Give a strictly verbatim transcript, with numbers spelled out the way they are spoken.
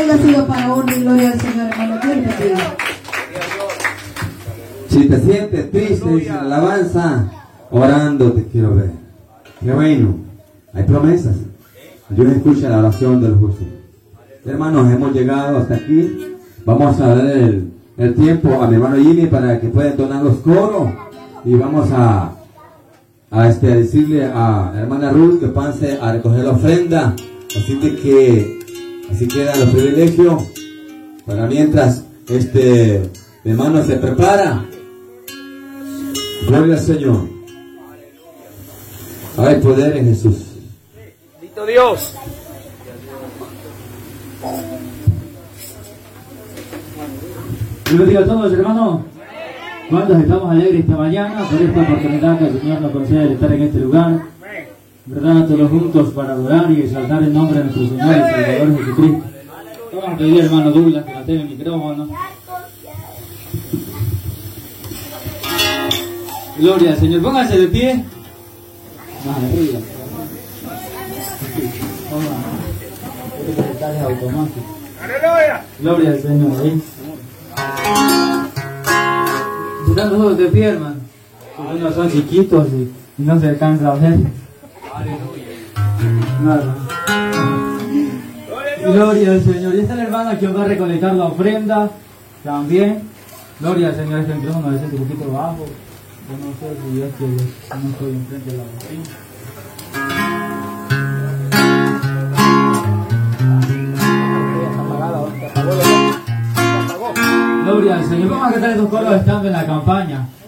Ha sido para honra y gloria al Señor, hermano. Dios le bendiga. Si te sientes triste, dice la alabanza, orando te quiero ver. Qué bueno. Hay promesas. Dios escucha la oración de los justos. Hermanos, hemos llegado hasta aquí. Vamos a dar el, el tiempo a mi hermano Jimmy para que pueda entonar los coros. Y vamos a, a, este, a decirle a la hermana Ruth que pase a recoger la ofrenda. Así de que así quedan los privilegios. Para mientras este mi hermano se prepara. Gloria al Señor. Hay poder en Jesús. Bendito Dios. Dios bendiga a todos, hermanos. ¿Cuántos estamos alegres esta mañana por esta oportunidad que el Señor nos concede de estar en este lugar? ¿Verdad? Todos juntos para adorar y exaltar el nombre de nuestro Señor y Salvador Jesucristo. Vamos a pedir al hermano Douglas que mantenga el micrófono. Gloria al Señor. Pónganse de pie. Más arriba. Aleluya. Gloria al Señor. ¿eh? Están todos de pie, hermano. Porque unos son chiquitos y, y no se alcanza a ver. Nada. Gloria al Señor. Y esta es la hermana que os va a recolectar la ofrenda también. Gloria al Señor. Este micrófono me siento un poquito bajo. Yo no sé si es que no estoy enfrente de la bocina. Gloria al Señor. Vamos a cantar estos coros estando en la campaña.